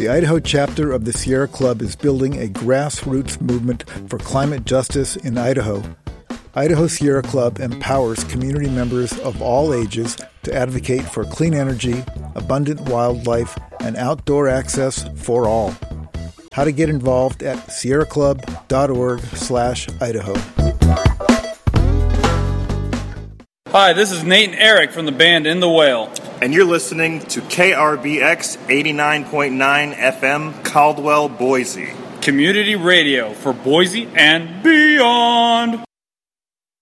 The Idaho chapter of the Sierra Club is building a grassroots movement for climate justice in Idaho. Idaho Sierra Club empowers community members of all ages to advocate for clean energy, abundant wildlife, and outdoor access for all. How to get involved at sierraclub.org/Idaho. Hi, this is Nate and Eric from the band In the Whale. And you're listening to KRBX 89.9 FM, Caldwell, Boise. Community radio for Boise and beyond.